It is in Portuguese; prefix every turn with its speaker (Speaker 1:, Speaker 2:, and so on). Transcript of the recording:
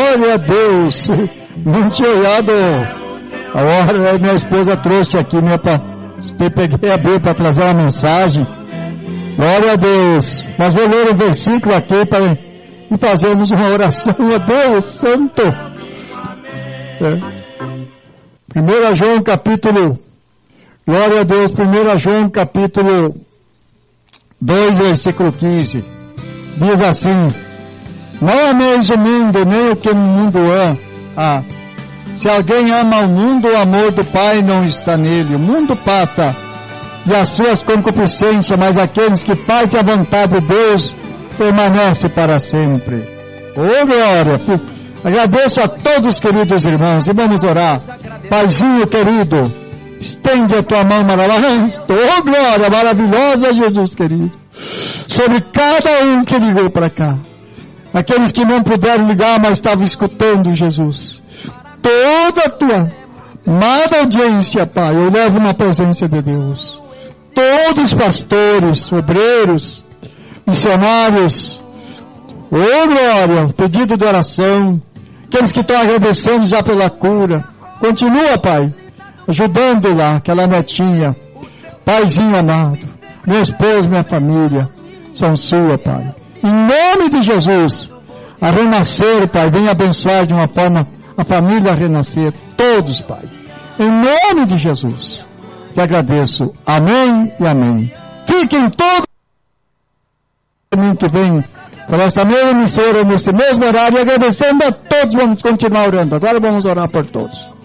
Speaker 1: Glória a Deus. Não tinha olhado a hora, minha esposa trouxe aqui, peguei a Bíblia para trazer uma mensagem. Glória a Deus. Mas vou ler um versículo aqui e fazermos uma oração a Deus Santo. 1 João capítulo, glória a Deus, 1 João capítulo 2, versículo 15. Diz assim: não ameis o mundo, nem o que no mundo há. Se alguém ama o mundo, o amor do Pai não está nele. O mundo passa e as suas concupiscências, mas aqueles que fazem a vontade de Deus permanecem para sempre. Oh, glória! Agradeço a todos os queridos irmãos e vamos orar. Paizinho querido, estende a tua mão maravilhosa, oh glória, maravilhosa Jesus querido, sobre cada um que ligou para cá. Aqueles que não puderam ligar, mas estavam escutando, Jesus. Toda a tua amada audiência, Pai, eu levo na presença de Deus. Todos os pastores, obreiros, missionários, oh glória, pedido de oração, aqueles que estão agradecendo já pela cura. Continua, Pai, ajudando lá, aquela netinha. Paizinho amado, meu esposo, minha família, são sua, Pai. Em nome de Jesus, a renascer, Pai, venha abençoar de uma forma a família a renascer, todos, Pai. Em nome de Jesus, te agradeço. Amém e amém. Fiquem todos domingo que vem por essa mesma emissora, nesse mesmo horário, agradecendo a todos. Vamos continuar orando. Agora vamos orar por todos.